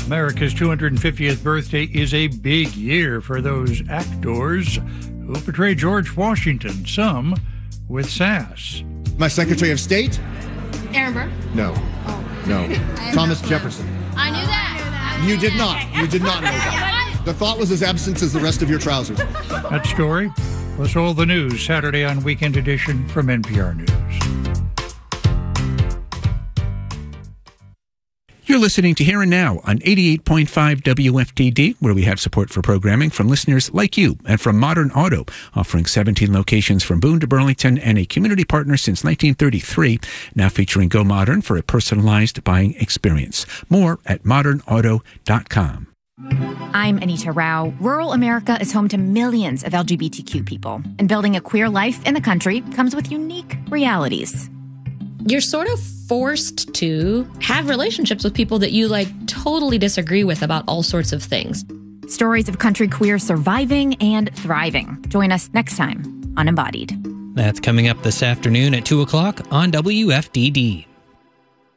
America's 250th birthday is a big year for those actors who portray George Washington, some with sass. My Secretary of State? Aaron Burr? No. Oh. No. Thomas Jefferson. I knew that. You did not. You did not know that. The thought was as absent as the rest of your trousers. That story plus all the news Saturday on Weekend Edition from NPR News. You're listening to Here and Now on 88.5 WFTD, where we have support for programming from listeners like you and from Modern Auto, offering 17 locations from Boone to Burlington and a community partner since 1933, now featuring Go Modern for a personalized buying experience. More at modernauto.com. I'm Anita Rao. Rural America is home to millions of LGBTQ people, and building a queer life in the country comes with unique realities. You're sort of forced to have relationships with people that you totally disagree with about all sorts of things. Stories of country queer surviving and thriving. Join us next time on Embodied. That's coming up this afternoon at 2 o'clock on WFDD.